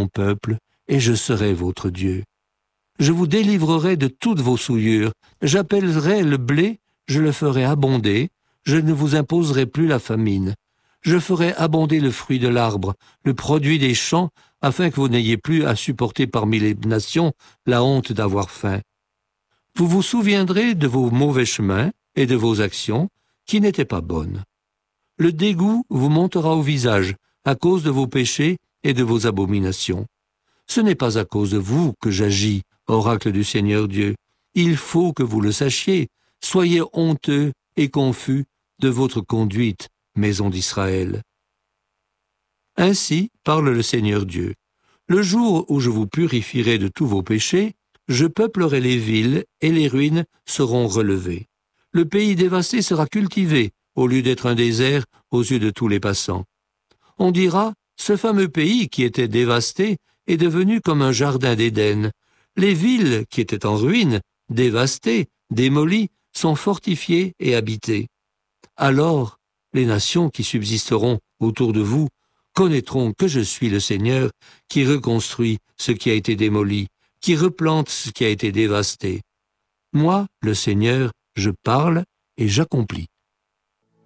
mon peuple, et je serai votre Dieu. Je vous délivrerai de toutes vos souillures, j'appellerai le blé, je le ferai abonder, je ne vous imposerai plus la famine. Je ferai abonder le fruit de l'arbre, le produit des champs, afin que vous n'ayez plus à supporter parmi les nations la honte d'avoir faim. Vous vous souviendrez de vos mauvais chemins et de vos actions qui n'étaient pas bonnes. Le dégoût vous montera au visage à cause de vos péchés et de vos abominations. Ce n'est pas à cause de vous que j'agis, oracle du Seigneur Dieu. Il faut que vous le sachiez. Soyez honteux et confus de votre conduite, maison d'Israël. Ainsi parle le Seigneur Dieu. Le jour où je vous purifierai de tous vos péchés, je peuplerai les villes et les ruines seront relevées. Le pays dévasté sera cultivé au lieu d'être un désert aux yeux de tous les passants. On dira, ce fameux pays qui était dévasté est devenu comme un jardin d'Éden. Les villes qui étaient en ruine, dévastées, démolies, sont fortifiées et habitées. Alors, les nations qui subsisteront autour de vous connaîtront que je suis le Seigneur qui reconstruit ce qui a été démoli, qui replante ce qui a été dévasté. Moi, le Seigneur, je parle et j'accomplis.